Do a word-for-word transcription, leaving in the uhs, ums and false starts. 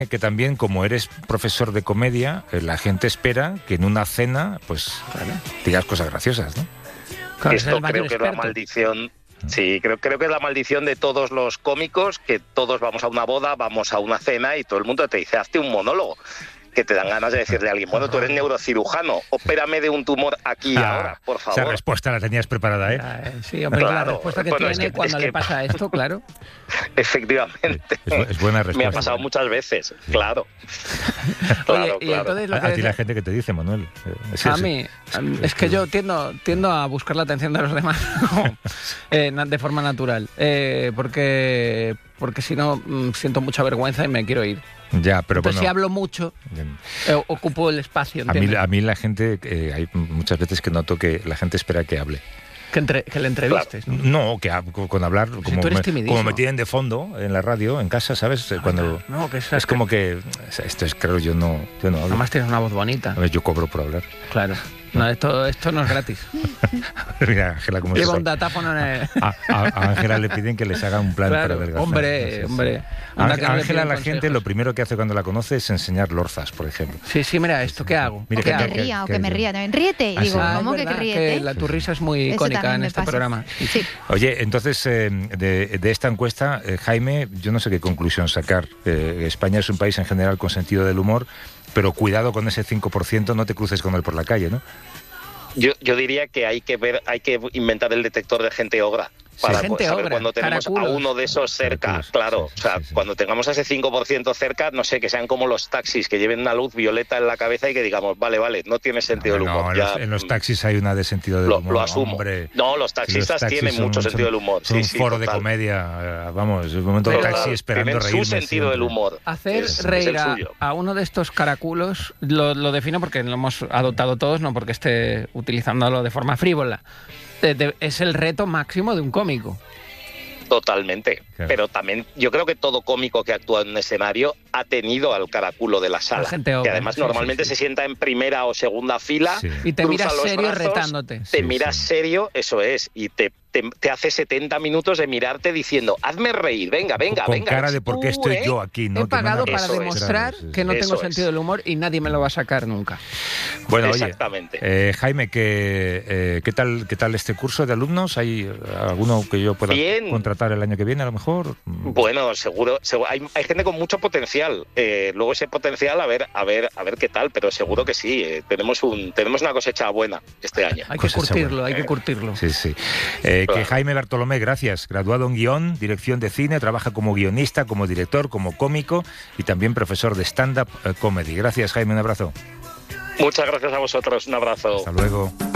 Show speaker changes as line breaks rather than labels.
que también, como eres profesor de comedia, la gente espera que en una cena, pues, claro, digas cosas graciosas, ¿no?
Claro, Esto creo que es la maldición... Sí, creo, creo que es la maldición de todos los cómicos, que todos vamos a una boda, vamos a una cena y todo el mundo te dice, hazte un monólogo. Que te dan ganas de decirle a alguien, bueno, tú eres neurocirujano, opérame de un tumor aquí y ah, ahora, por favor.
Esa respuesta la tenías preparada, ¿eh?
Sí, hombre, claro, la respuesta que bueno, tiene es que, cuando es que... le pasa esto, claro.
Efectivamente.
Es, es buena respuesta.
Me ha pasado muchas veces, sí. claro.
claro,
Oye,
y
claro.
Entonces, lo que
a, a ti la gente que te dice, Manuel.
Es a mí, es que yo tiendo, tiendo a buscar la atención de los demás eh, de forma natural, eh, porque, porque si no siento mucha vergüenza y me quiero ir.
Ya, pero
Entonces,
bueno,
si hablo mucho, eh, ocupo el espacio.
A mí, a mí la gente, eh, hay muchas veces que noto que la gente espera que hable.
Que, entre, que le entrevistes.
Claro. No, que con, con hablar,
si
como, me, como me tienen de fondo en la radio, en casa, ¿sabes?
Ah,
Cuando
no, que es,
es como que, esto es, claro, yo no, yo no hablo.
Además tienes una voz bonita.
A ver, yo cobro por hablar.
Claro. No, esto, esto no es gratis.
Mira, Ángela, cómo se
lleva un datáfono en el...
A, a, a Ángela le piden que les haga un plan
claro,
para adelgazar.
Hombre,
sí, sí.
hombre.
Ángela, la gente lo primero que hace cuando la conoce es enseñar lorzas, por ejemplo.
Sí, sí, mira, ¿esto qué hago?
Mira,
¿Qué
que
hago?
me ría, o que me
¿qué,
ría también. Ríete.
¿Ah,
Digo,
sí?
¿cómo
ah,
que,
que
ríete?
Que la, tu risa es muy
Eso
icónica en este
pasa.
programa.
Sí.
Oye, entonces, eh, de, de esta encuesta, eh, Jaime, yo no sé qué conclusión sacar. Eh, España es un país en general con sentido del humor, pero cuidado con ese cinco por ciento, no te cruces con él por la calle, ¿no?
Yo, yo diría que hay que ver, hay que inventar el detector de gente ogra. Para
sí, gente
saber
obra,
cuando tenemos
caraculos.
a uno de esos cerca, caraculos, claro, sí, sí, o sea, sí, sí. cuando tengamos a ese cinco por ciento cerca, no sé, que sean como los taxis, que lleven una luz violeta en la cabeza y que digamos, vale, vale, no tiene sentido
no,
del humor.
No,
ya,
en, los, en los taxis hay una de sentido del
lo,
humor.
Lo asumo.
Hombre.
No, los taxistas los tienen
son,
mucho
son,
sentido del humor.
Son
sí,
un
sí,
foro
total.
de comedia, vamos, un momento
Pero,
de taxi esperando
tienen
reírme
su sentido
siempre.
del humor.
Hacer
es,
reír
es
a, a uno de estos caraculos, lo, lo defino porque lo hemos adoptado todos, no porque esté utilizándolo de forma frívola. De, de, es el reto máximo de un cómico.
Totalmente,
claro.
Pero también yo creo que todo cómico que actúa en un escenario ha tenido al caraculo de la sala,
la
que además
sí,
normalmente
sí, sí.
se sienta en primera o segunda fila,
sí. y te miras serio
brazos,
retándote.
Te
sí,
miras
sí.
serio, eso es, y te, te, te hace setenta minutos de mirarte diciendo, hazme reír, venga, venga,
Con
venga.
cara de por qué estoy
¿eh?
yo aquí, ¿no?
He pagado para
eso
demostrar
es. Claro, sí,
que no
eso
tengo
es.
sentido del humor y nadie me lo va a sacar nunca.
Bueno, oye,
Exactamente.
Eh, Jaime, ¿qué, eh, ¿qué, tal, ¿qué tal este curso de alumnos? ¿Hay alguno que yo pueda
Bien.
contratar el año que viene a lo mejor?
Bueno, seguro, seguro hay, hay gente con mucho potencial. Eh, luego ese potencial, a ver, a ver, a ver qué tal, pero seguro que sí. Eh, tenemos un, tenemos una cosecha buena este año.
Hay que
Cosecha
curtirlo,
buena.
hay que curtirlo.
Sí, sí. Eh,
Claro.
Que Jaime Bartolomé, gracias. Graduado en guión, dirección de cine, trabaja como guionista, como director, como cómico y también profesor de stand-up comedy. Gracias, Jaime, un abrazo.
Muchas gracias a vosotros, un abrazo.
Hasta luego.